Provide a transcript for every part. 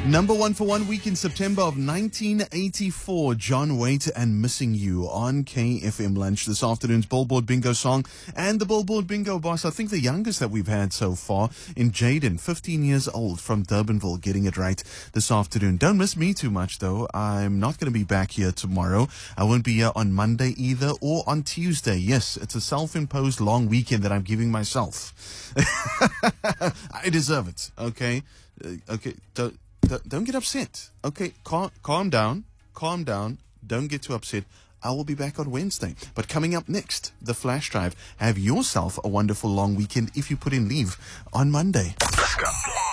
Number one for 1 week in September of 1984, John Waite and Missing You on KFM Lunch. This afternoon's Billboard Bingo song and the Billboard Bingo boss, I think the youngest that we've had so far, in Jaden, 15 years old from Durbanville, getting it right this afternoon. Don't miss me too much though. I'm not going to be back here tomorrow. I won't be here on Monday either or on Tuesday. Yes, it's a self-imposed long weekend that I'm giving myself. I deserve it. Okay. Don't get upset. Okay, calm down. Don't get too upset. I will be back on Wednesday. But coming up next, the Flash Drive. Have yourself a wonderful long weekend if you put in leave on Monday. Let's go.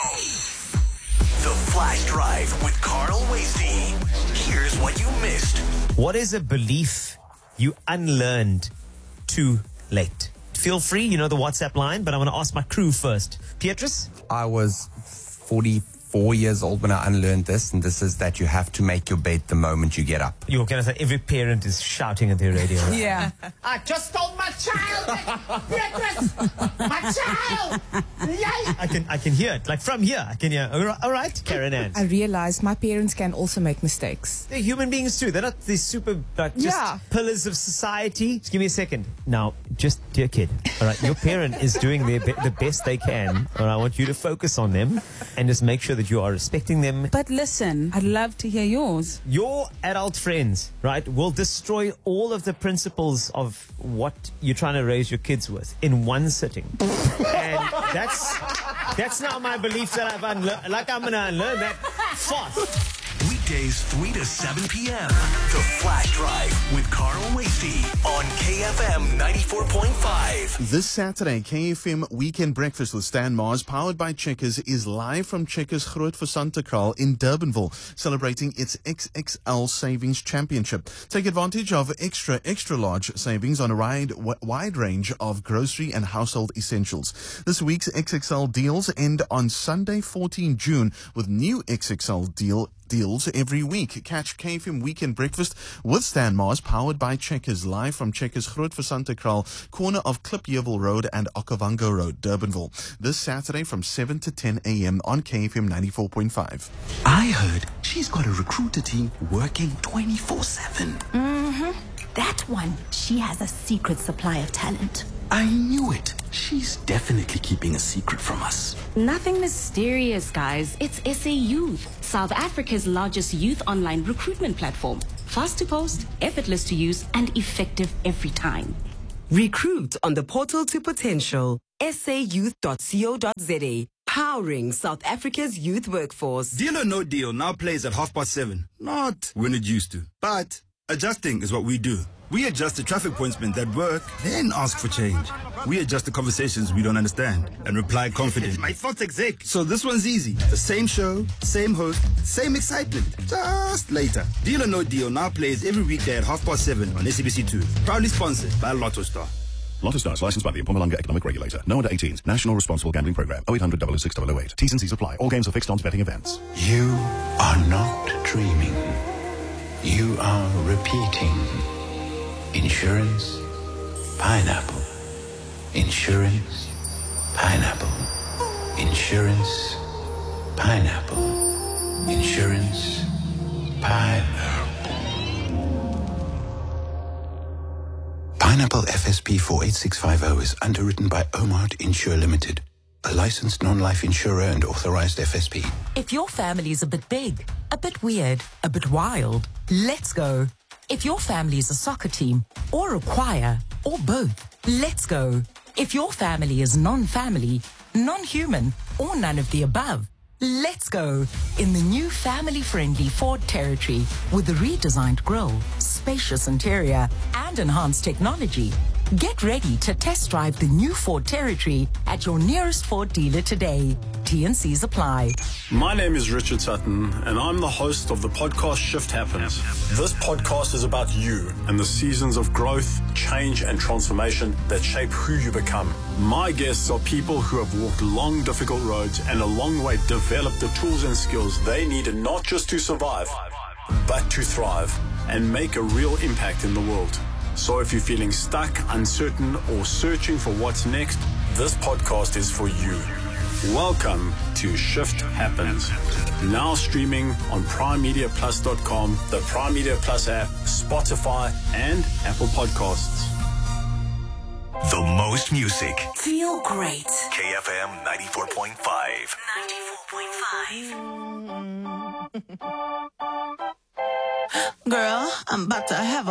The Flash Drive with Carl Wasey. Here's what you missed. What is a belief you unlearned too late? Feel free, you know the WhatsApp line, but I want to ask my crew first. Beatrice? I was 44 years old when I unlearned this, and this is that you have to make your bed the moment you get up. You're going to say every parent is shouting at their radio. Yeah. I just told my child, Beatrice, my child. Yay. I can hear it. Like from here, I can hear. All right, Karen Ann. I realized my parents can also make mistakes. They're human beings too. They're not these super, just pillars of society. Just give me a second. Now, just, dear kid, all right, your parent is doing the best they can, and I want you to focus on them and just make sure that you are respecting them. But listen, I'd love to hear yours. Your adult friends, right, will destroy all of the principles of what you're trying to raise your kids with in one sitting. And that's now my belief that I've unlearned. Like, I'm going to unlearn that fast. Weekdays 3 to 7 p.m. The Flash Drive with Carl Wasey on KFM 94.5. This Saturday, KFM Weekend Breakfast with Stan Mars, powered by Checkers, is live from Checkers Groot Versantkraal in Durbanville, celebrating its XXL Savings Championship. Take advantage of extra large savings on a wide range of grocery and household essentials. This week's XXL deals end on Sunday, 14 June, with new XXL deals every week. Catch KFM Weekend Breakfast with Stan Mars, powered by Checkers, live from Checkers Groot Versantkraal, corner of Klipjewel Road and Okavango Road, Durbanville. This Saturday from 7 to 10 a.m. on KFM 94.5. I heard she's got a recruiter team working 24/7. That one, she has a secret supply of talent. I knew it. She's definitely keeping a secret from us. Nothing mysterious, guys. It's SA Youth, South Africa's largest youth online recruitment platform. Fast to post, effortless to use, and effective every time. Recruit on the portal to potential, sayouth.co.za, powering South Africa's youth workforce. Deal or No Deal now plays at 7:30. Not when it used to, but adjusting is what we do. We adjust the traffic pointsmen that work, then ask for change. We adjust the conversations we don't understand and reply confidently. My thoughts exec. So this one's easy. The same show, same host, same excitement, just later. Deal or No Deal now plays every weekday at 7:30 on SABC2. Proudly sponsored by Lotto Star. Lotto Star is licensed by the Mpumalanga Economic Regulator. No under 18s. National Responsible Gambling Program. 0800 006 008. T's and C's apply. All games are fixed odds betting events. You are not dreaming. You are repeating. Insurance, pineapple. Insurance, pineapple. Insurance, pineapple. Insurance, pineapple. Pineapple FSP 48650 is underwritten by Omart Insure Limited, a licensed non-life insurer and authorized FSP. If your family is a bit big, a bit weird, a bit wild, let's go. If your family is a soccer team, or a choir, or both, let's go. If your family is non-family, non-human, or none of the above, let's go in the new family-friendly Ford Territory with the redesigned grille, spacious interior, and enhanced technology. Get ready to test drive the new Ford Territory at your nearest Ford dealer today. T&Cs apply. My name is Richard Sutton, and I'm the host of the podcast Shift Happens. This podcast is about you and the seasons of growth, change, and transformation that shape who you become. My guests are people who have walked long, difficult roads and along the way developed the tools and skills they needed not just to survive, but to thrive and make a real impact in the world. So if you're feeling stuck, uncertain, or searching for what's next, this podcast is for you. Welcome to Shift Happens. Now streaming on PrimeMediaPlus.com, the Prime Media Plus app, Spotify, and Apple Podcasts. The most music. Feel great. KFM 94.5. 94.5. Girl, I'm about to have a